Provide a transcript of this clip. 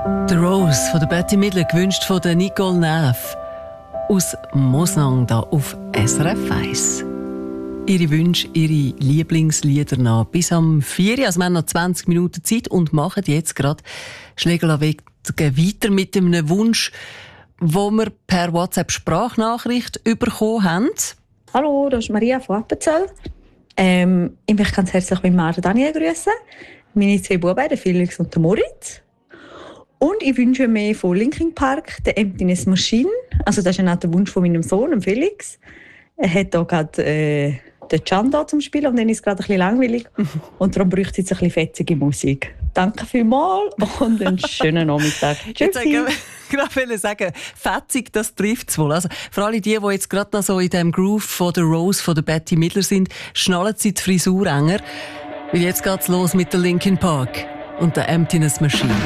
The Rose von der Betty Midler, gewünscht von der Nicole Neff aus Mosnang da auf SRF 1. Ihre Wünsche, Ihre Lieblingslieder noch bis am 4. Also wir haben noch 20 Minuten Zeit und machen jetzt gerade Schlägerweg weiter mit einem Wunsch, wo wir per WhatsApp-Sprachnachricht bekommen haben. Hallo, das ist Maria von Appenzell. Ich möchte ganz herzlich meinen Mann Daniel grüßen, meine 2 Buben, den Felix und den Moritz. Und ich wünsche mir von Linkin Park den Emptiness Machine. Also das ist auch der Wunsch von meinem Sohn, dem Felix. Er hat auch gerade den Can da zum Spielen und dann ist es gerade ein bisschen langweilig. Und darum bräuchte es jetzt ein bisschen fetzige Musik. Danke vielmals und einen schönen Nachmittag. Tschüss. Ich wollte sagen, fetzig, das trifft es wohl. Also, für alle die jetzt gerade noch so in dem Groove von der Rose, von der Betty Midler sind, schnallen sie die Frisur enger. Weil jetzt geht's los mit der Linkin Park und der Emptiness Machine.